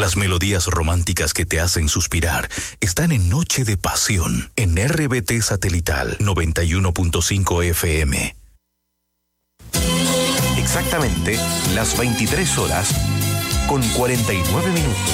Las melodías románticas que te hacen suspirar están en Noche de Pasión, en RBT Satelital 91.5 FM. Exactamente las 23 horas con 49 minutos.